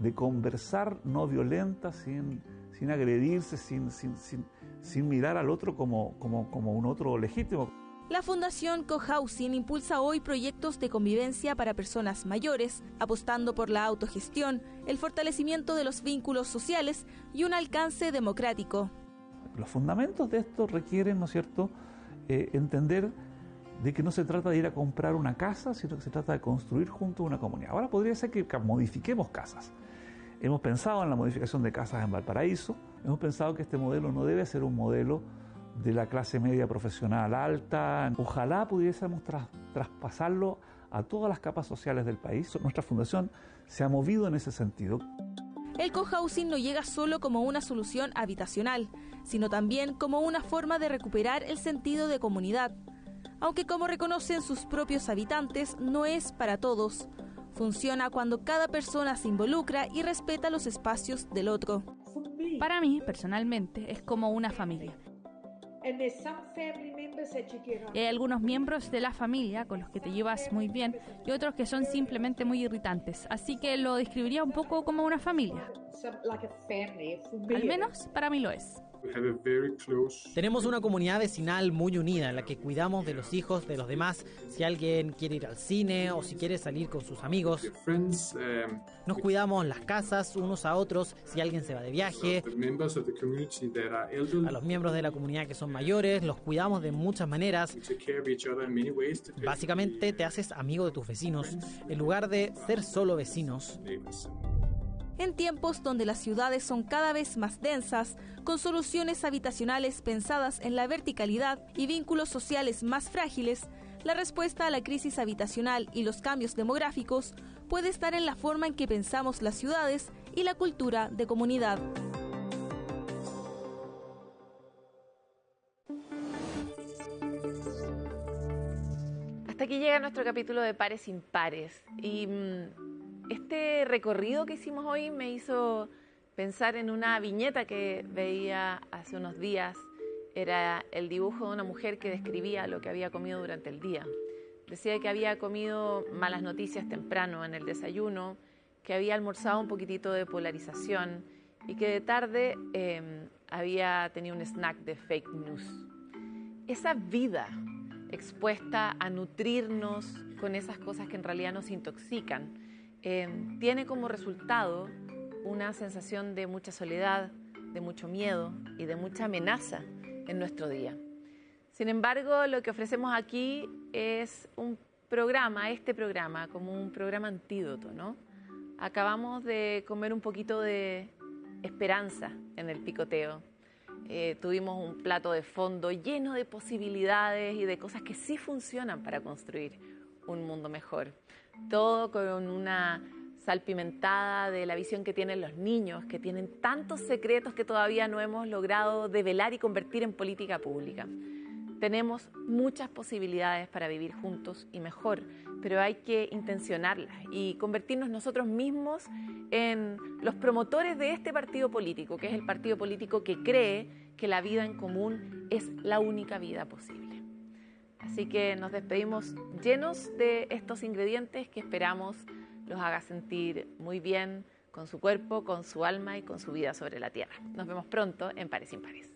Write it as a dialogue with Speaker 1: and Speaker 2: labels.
Speaker 1: de conversar no violenta, sin agredirse, sin mirar al otro como un otro legítimo.
Speaker 2: La Fundación Cohousing impulsa hoy proyectos de convivencia para personas mayores, apostando por la autogestión, el fortalecimiento de los vínculos sociales y un alcance democrático.
Speaker 1: Los fundamentos de esto requieren, ¿no es cierto?, entender de que no se trata de ir a comprar una casa, sino que se trata de construir juntos una comunidad. Ahora podría ser que modifiquemos casas. Hemos pensado en la modificación de casas en Valparaíso, hemos pensado que este modelo no debe ser un modelo de la clase media profesional alta. Ojalá pudiésemos traspasarlo a todas las capas sociales del país. Nuestra fundación se ha movido en ese sentido.
Speaker 2: El cohousing no llega solo como una solución habitacional, sino también como una forma de recuperar el sentido de comunidad. Aunque, como reconocen sus propios habitantes, no es para todos. Funciona cuando cada persona se involucra y respeta los espacios del otro.
Speaker 3: Para mí, personalmente, es como una familia. Y hay algunos miembros de la familia con los que te llevas muy bien y otros que son simplemente muy irritantes. Así que lo describiría un poco como una familia. Al menos para mí lo es.
Speaker 4: Tenemos una comunidad vecinal muy unida en la que cuidamos de los hijos de los demás. Si alguien quiere ir al cine o si quiere salir con sus amigos, nos cuidamos las casas unos a otros si alguien se va de viaje. A los miembros de la comunidad que son mayores los cuidamos de muchas maneras. Básicamente te haces amigo de tus vecinos en lugar de ser solo vecinos.
Speaker 2: En tiempos donde las ciudades son cada vez más densas, con soluciones habitacionales pensadas en la verticalidad y vínculos sociales más frágiles, la respuesta a la crisis habitacional y los cambios demográficos puede estar en la forma en que pensamos las ciudades y la cultura de comunidad.
Speaker 5: Hasta aquí llega nuestro capítulo de Pares Impares. Y este recorrido que hicimos hoy me hizo pensar en una viñeta que veía hace unos días. Era el dibujo de una mujer que describía lo que había comido durante el día. Decía que había comido malas noticias temprano en el desayuno, que había almorzado un poquitito de polarización y que de tarde había tenido un snack de fake news. Esa vida expuesta a nutrirnos con esas cosas que en realidad nos intoxican, tiene como resultado una sensación de mucha soledad, de mucho miedo y de mucha amenaza en nuestro día. Sin embargo, lo que ofrecemos aquí es este programa, como un programa antídoto, ¿no? Acabamos de comer un poquito de esperanza en el picoteo. Tuvimos un plato de fondo lleno de posibilidades y de cosas que sí funcionan para construir un mundo mejor. Todo con una salpimentada de la visión que tienen los niños, que tienen tantos secretos que todavía no hemos logrado develar y convertir en política pública. Tenemos muchas posibilidades para vivir juntos y mejor, pero hay que intencionarlas y convertirnos nosotros mismos en los promotores de este partido político, que es el partido político que cree que la vida en común es la única vida posible. Así que nos despedimos llenos de estos ingredientes que esperamos los haga sentir muy bien con su cuerpo, con su alma y con su vida sobre la tierra. Nos vemos pronto en Pares Impares.